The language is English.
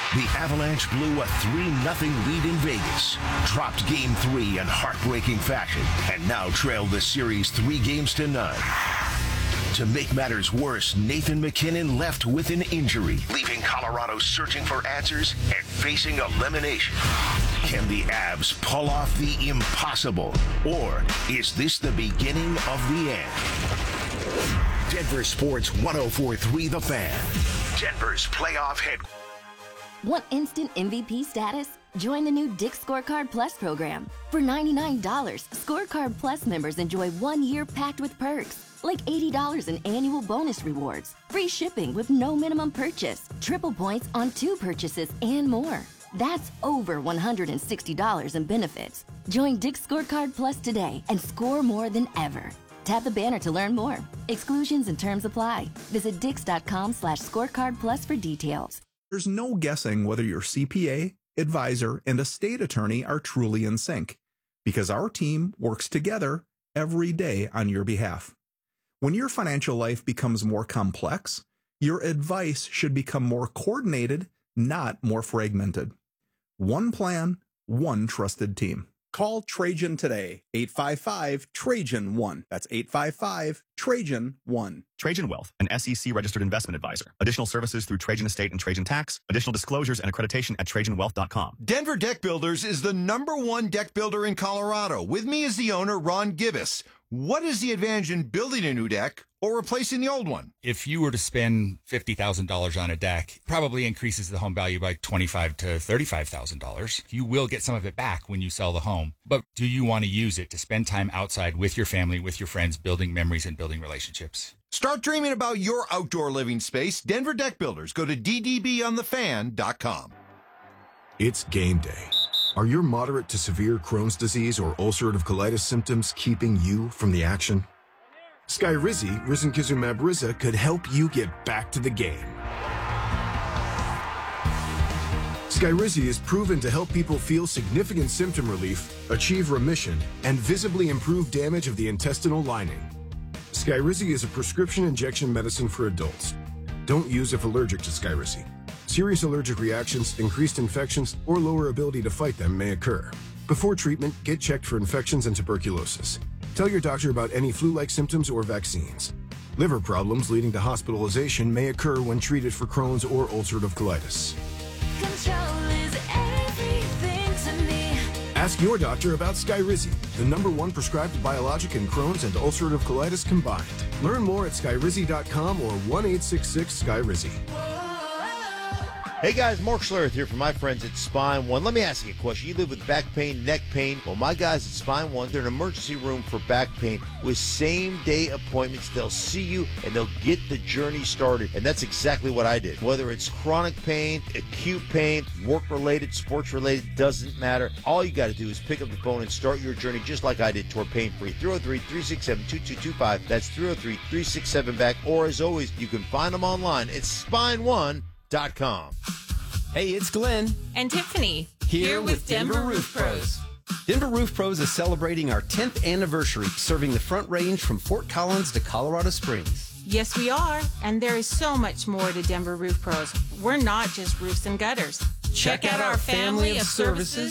The Avalanche blew a 3-0 lead in Vegas, dropped Game 3 in heartbreaking fashion, and now trailed the series 3-0. To make matters worse, Nathan MacKinnon left with an injury, leaving Colorado searching for answers and facing elimination. Can the Avs pull off the impossible, or is this the beginning of the end? Denver Sports 104.3 The Fan. Denver's playoff head. Want instant MVP status? Join the new Dick's Scorecard Plus program. For $99, Scorecard Plus members enjoy 1 year packed with perks, like $80 in annual bonus rewards, free shipping with no minimum purchase, triple points on 2 purchases, and more. That's over $160 in benefits. Join Dick's Scorecard Plus today and score more than ever. Tap the banner to learn more. Exclusions and terms apply. Visit dix.com/scorecardplus for details. There's no guessing whether your CPA, advisor, and estate attorney are truly in sync, because our team works together every day on your behalf. When your financial life becomes more complex, your advice should become more coordinated, not more fragmented. One plan, one trusted team. Call Trajan today, 855-TRAJAN-1. That's 855-TRAJAN-1. Trajan Wealth, an SEC-registered investment advisor. Additional services through Trajan Estate and Trajan Tax. Additional disclosures and accreditation at TrajanWealth.com. Denver Deck Builders is the #1 deck builder in Colorado. With me is the owner, Ron Gibbous. What is the advantage in building a new deck or replacing the old one? If you were to spend $50,000 on a deck, probably increases the home value by $25,000 to $35,000. You will get some of it back when you sell the home. But do you want to use it to spend time outside with your family, with your friends, building memories and building relationships? Start dreaming about your outdoor living space. Denver Deck Builders. Go to ddbonthefan.com. It's game day. Are your moderate to severe Crohn's disease or ulcerative colitis symptoms keeping you from the action? Skyrizi, risankizumab Riza, could help you get back to the game. Skyrizi is proven to help people feel significant symptom relief, achieve remission, and visibly improve damage of the intestinal lining. Skyrizi is a prescription injection medicine for adults. Don't use if allergic to Skyrizi. Serious allergic reactions, increased infections, or lower ability to fight them may occur. Before treatment, get checked for infections and tuberculosis. Tell your doctor about any flu-like symptoms or vaccines. Liver problems leading to hospitalization may occur when treated for Crohn's or ulcerative colitis. Control is everything to me. Ask your doctor about Skyrizi, the #1 prescribed biologic in Crohn's and ulcerative colitis combined. Learn more at skyrizi.com or 1-866-SKYRIZI. Hey guys, Mark Schlereth here from my friends at Spine One. Let me ask you a question. You live with back pain, neck pain. Well, my guys at Spine One, they're an emergency room for back pain with same-day appointments. They'll see you and they'll get the journey started. And that's exactly what I did. Whether it's chronic pain, acute pain, work-related, sports-related, doesn't matter. All you got to do is pick up the phone and start your journey just like I did toward pain-free. 303-367-2225. That's 303-367-BACK. Or as always, you can find them online at SpineOne.com. Hey, it's Glenn. And Tiffany. Here with Denver Roof Pros. Denver Roof Pros is celebrating our 10th anniversary, serving the Front Range from Fort Collins to Colorado Springs. Yes, we are. And there is so much more to Denver Roof Pros. We're not just roofs and gutters. Check out our family of services